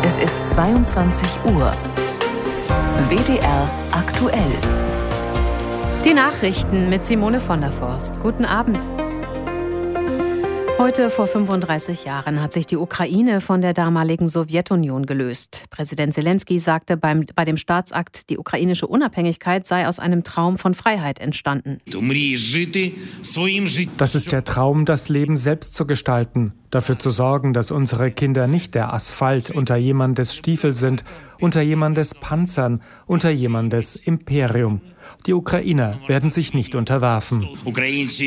Es ist 22 Uhr. WDR aktuell. Die Nachrichten mit Simone von der Forst. Guten Abend. Heute vor 35 Jahren hat sich die Ukraine von der damaligen Sowjetunion gelöst. Präsident Selenskyj sagte bei dem Staatsakt, die ukrainische Unabhängigkeit sei aus einem Traum von Freiheit entstanden. Das ist der Traum, das Leben selbst zu gestalten. Dafür zu sorgen, dass unsere Kinder nicht der Asphalt unter jemandes Stiefel sind, unter jemandes Panzern, unter jemandes Imperium. Die Ukrainer werden sich nicht unterwerfen.